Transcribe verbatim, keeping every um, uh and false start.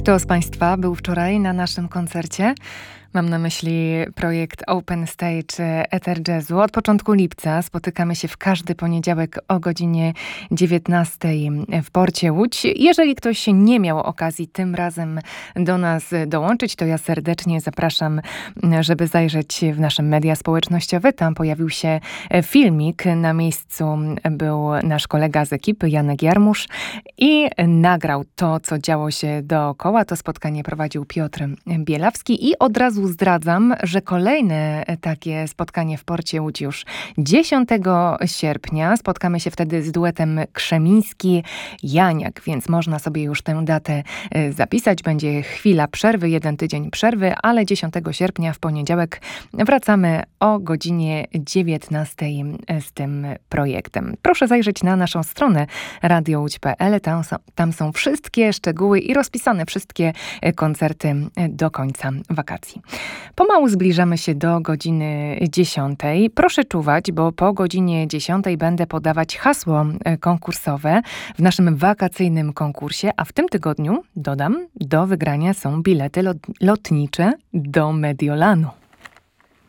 Kto z Państwa był wczoraj na naszym koncercie? Mam na myśli projekt Open Stage Ether Jazzu. Od początku lipca spotykamy się w każdy poniedziałek o godzinie dziewiętnastej w Porcie Łódź. Jeżeli ktoś nie miał okazji tym razem do nas dołączyć, to ja serdecznie zapraszam, żeby zajrzeć w nasze media społecznościowe. Tam pojawił się filmik. Na miejscu był nasz kolega z ekipy, Janek Jarmusz, i nagrał to, co działo się dookoła. To spotkanie prowadził Piotr Bielawski i od razu zdradzam, że kolejne takie spotkanie w Porcie Łódź już dziesiątego sierpnia. Spotkamy się wtedy z duetem Krzemiński-Janiak, więc można sobie już tę datę zapisać. Będzie chwila przerwy, jeden tydzień przerwy, ale dziesiątego sierpnia w poniedziałek wracamy o godzinie dziewiętnastej z tym projektem. Proszę zajrzeć na naszą stronę radio łódź kropka pe el. Tam są, tam są wszystkie szczegóły i rozpisane wszystkie koncerty do końca wakacji. Pomału zbliżamy się do godziny dziesiątej. Proszę czuwać, bo po godzinie dziesiątej będę podawać hasło konkursowe w naszym wakacyjnym konkursie, a w tym tygodniu, dodam, do wygrania są bilety lot- lotnicze do Mediolanu.